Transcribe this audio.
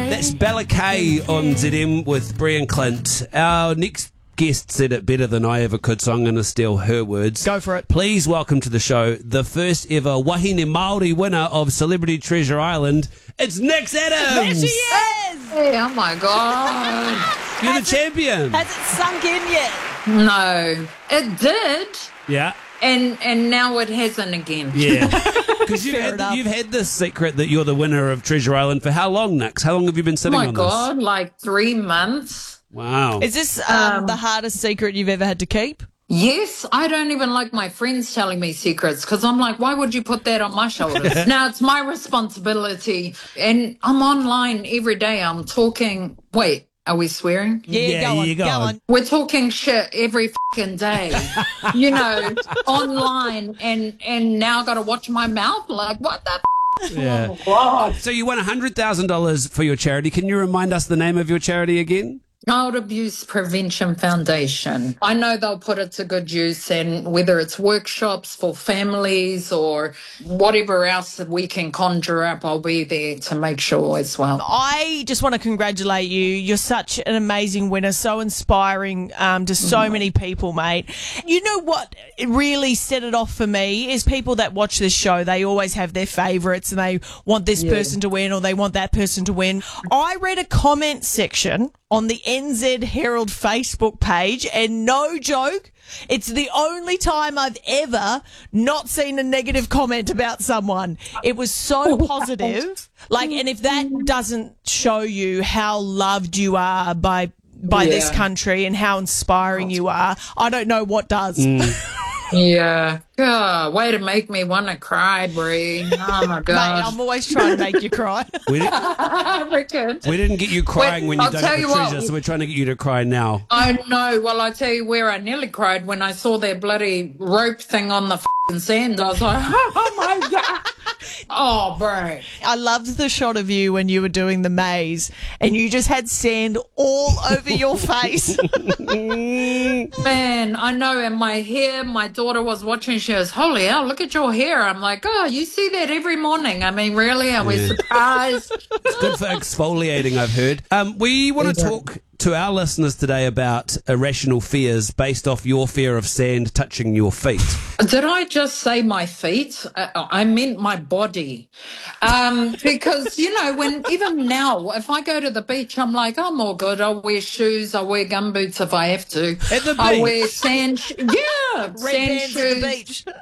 That's Bella Kay on ZM with Brie and Clint. Our next guest said it better than I ever could, so I'm going to steal her words. Go for it. Please welcome to the show the first ever Wahine Māori winner of Celebrity Treasure Island. It's Nix Adams! There she is! Hey, oh my God. You're the champion! Has it sunk in yet? No, it did. Yeah. And now it hasn't again. Yeah. Because Fair enough. you've had this secret that you're the winner of Treasure Island for how long, Nix? How long have you been Oh sitting my on God, like 3 months. this? Wow. Is this the hardest secret you've ever had to keep? Yes, I don't even like my friends telling me secrets because I'm like, why would you put that on my shoulders? Now it's my responsibility. And I'm online every day. I'm talking. Wait, are we swearing? Yeah, go on, you go go on. on. We're talking shit every fucking day, you know, online. And now I got to watch my mouth. Like, what the Yeah. Oh, God. So you won $100,000 for your charity. Can you remind us the name of your charity again? Child Abuse Prevention Foundation. I know they'll put it to good use, and whether it's workshops for families or whatever else that we can conjure up, I'll be there to make sure as well. I just want to congratulate you. You're such an amazing winner, so inspiring to so many people, mate. You know what really set it off for me is people that watch this show, they always have their favourites and they want this person to win or they want that person to win. I read a comment section on the NZ Herald Facebook page, and no joke, it's the only time I've ever not seen a negative comment about someone. It was so positive. Like, and if that doesn't show you how loved you are by this country and how inspiring you are, I don't know what does. Yeah. God, way to make me want to cry, Brie. Oh, my Mate, God. I'm always trying to make you cry. We didn't, I reckon. we didn't get you crying when you I'll dug tell up you the treasure, what. so we're trying to get you to cry now. I know. Well, I tell you where I nearly cried when I saw that bloody rope thing on the f***ing sand. I was like, oh, my God. Oh, bro. I loved the shot of you when you were doing the maze and you just had sand all over your face. Man, I know. And my hair, my daughter was watching. She goes, holy hell, look at your hair. I'm like, oh, you see that every morning. I mean, really? Are we surprised? It's good for exfoliating, I've heard. We want to talk to our listeners today about irrational fears based off your fear of sand touching your feet. Did I just say my feet? I meant my body. Because, you know, when even now, if I go to the beach, I'm like, I'm all good. I'll wear shoes. I'll wear gumboots if I have to. At the I'll beach? wear sand. Yeah, Red sand bands at the shoes. beach.